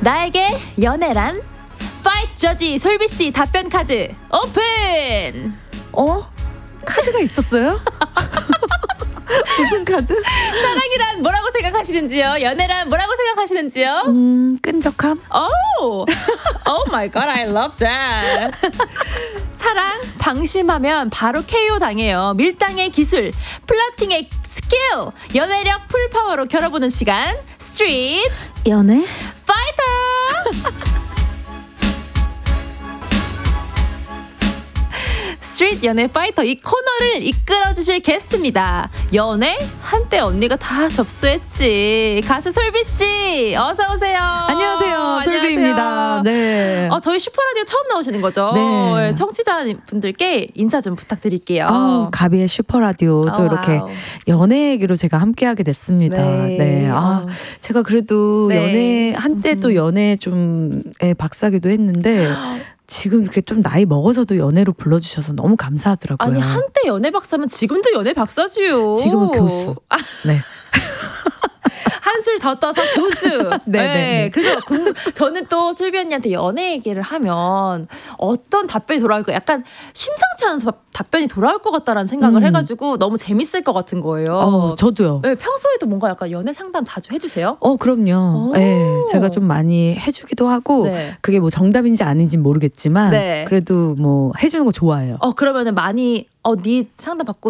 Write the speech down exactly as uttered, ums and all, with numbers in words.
나에게 연애란? 파이트 저지 솔비씨 답변 카드 오픈! 어? 카드가 있었어요? 무슨 카드? 사랑이란 뭐라고 생각하시는지요? 연애란 뭐라고 생각하시는지요? 음, 끈적함? 오! Oh my god, I love that. 사랑, 방심하면 바로 케이오 당해요. 밀당의 기술, 플러팅의 스킬, 연애력 풀파워로 겨뤄보는 시간, 스트리트 연애? 파이터! 스트리트 연애 파이터 이 코너를 이끌어주실 게스트입니다. 연애? 한때 언니가 다 접수했지. 가수 솔비씨 어서 오세요. 안녕하세요. 솔비입니다. 네. 어, 저희 슈퍼라디오 처음 나오시는 거죠? 네. 청취자분들께 인사 좀 부탁드릴게요. 어, 가비의 슈퍼라디오 또 어, 이렇게 와우. 연애 얘기로 제가 함께하게 됐습니다. 네. 네. 아, 어. 제가 그래도 네. 연애 한때 또 연애 좀에 박사기도 했는데 지금 이렇게 좀 나이 먹어서도 연애로 불러주셔서 너무 감사하더라고요. 아니 한때 연애 박사면 지금도 연애 박사지요. 지금은 교수. 아, 네. 한술 더 떠서 교수. 네, 네, 네. 그래서 궁- 저는 또 슬비 언니한테 연애 얘기를 하면 어떤 답변이 돌아올까 약간 심상치 않은 답- 답변이 돌아올 것 같다라는 생각을 음. 해가지고 너무 재밌을 것 같은 거예요. 어, 저도요. 네, 평소에도 뭔가 약간 연애 상담 자주 해주세요? 어, 그럼요. 오. 네, 제가 좀 많이 해주기도 하고 네. 그게 뭐 정답인지 아닌지 모르겠지만 네. 그래도 뭐 해주는 거 좋아해요. 어 그러면은 많이 어 네 상담 받고